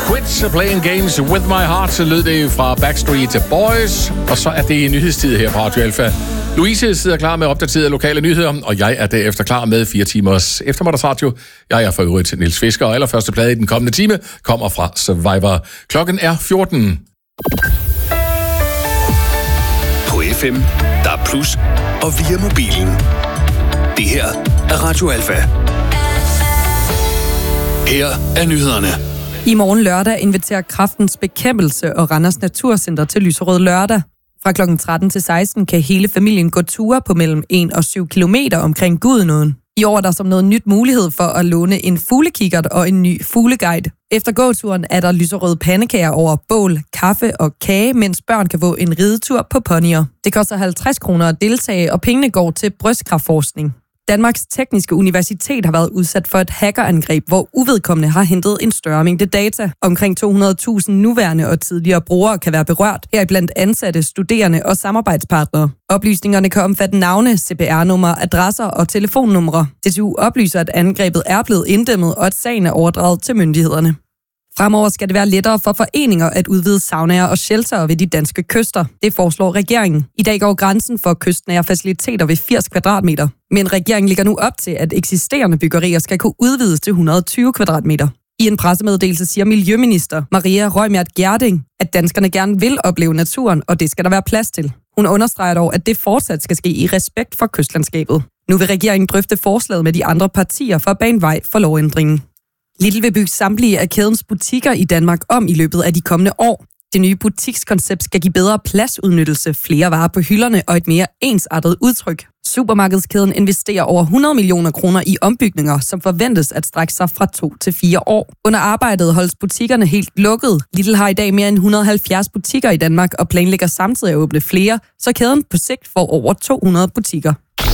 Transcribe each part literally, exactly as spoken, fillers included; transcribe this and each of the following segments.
Quit Playing Games With My Heart, så lød det fra Backstreet Boys. Og så er det nyhedstid her på Radio Alfa. Louise sidder klar med opdaterede lokale nyheder, og jeg er derefter klar med fire timers eftermiddagsradio. Jeg er for øvrigt til Niels Fisker, og allerførste plade i den kommende time kommer fra Survivor. Klokken er fjorten. På F M, der er plus, og via mobilen. Det her er Radio Alfa. Her er nyhederne. I morgen lørdag inviterer Kræftens Bekæmpelse og Randers Naturcenter til lyserød lørdag. Fra klokken tretten til seksten kan hele familien gå ture på mellem en og syv kilometer omkring Gudenåen. I år er der som noget nyt mulighed for at låne en fuglekikkert og en ny fugleguide. Efter gåturen er der lyserøde pandekager over bål, kaffe og kage, mens børn kan få en ridetur på ponyer. Det koster halvtreds kroner at deltage, og pengene går til brystkræftforskning. Danmarks Tekniske Universitet har været udsat for et hackerangreb, hvor uvedkommende har hentet en større mængde data. Omkring to hundrede tusind nuværende og tidligere brugere kan være berørt, heriblandt ansatte, studerende og samarbejdspartnere. Oplysningerne kan omfatte navne, C P R-numre, adresser og telefonnumre. D T U oplyser, at angrebet er blevet inddæmmet, og at sagen er overdraget til myndighederne. Fremover skal det være lettere for foreninger at udvide saunaer og sheltere ved de danske kyster. Det foreslår regeringen. I dag går grænsen for kystnære faciliteter ved firs kvadratmeter. Men regeringen ligger nu op til, at eksisterende byggerier skal kunne udvides til et hundrede og tyve kvadratmeter. I en pressemeddelelse siger Miljøminister Maria Reumert Gjerding, at danskerne gerne vil opleve naturen, og det skal der være plads til. Hun understreger dog, at det fortsat skal ske i respekt for kystlandskabet. Nu vil regeringen drøfte forslaget med de andre partier for at bane vej for lovændringen. Lidl vil bygge samtlige af kædens butikker i Danmark om i løbet af de kommende år. Det nye butikskoncept skal give bedre pladsudnyttelse, flere varer på hylderne og et mere ensartet udtryk. Supermarkedskæden investerer over hundrede millioner kroner i ombygninger, som forventes at strække sig fra to til fire år. Under arbejdet holdes butikkerne helt lukket. Lidl har i dag mere end et hundrede og halvfjerds butikker i Danmark og planlægger samtidig at åbne flere, så kæden på sigt får over to hundrede butikker.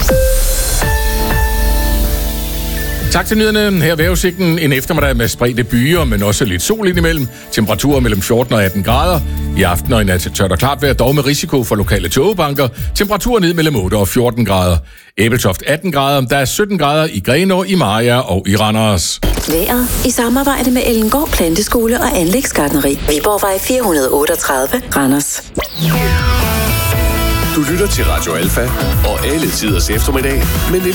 Tak til nyhederne. Her er vejrudsigten en eftermiddag med spredte byer, men også lidt sol indimellem. Temperaturer mellem fjorten og atten grader. I aften og i nat tørt og klart vejr, dog med risiko for lokale tågebanker. Temperaturer ned mellem otte og fjorten grader. Ebeltoft atten grader. Der er sytten grader i Grenaa, i Mariager og i Randers. Vejret i samarbejde med Ellengård Planteskole og Anlægsgartneri. Viborgvej fire hundrede og otteogtredive, Randers. Du lytter til Radio Alfa og alle tiders eftermiddag med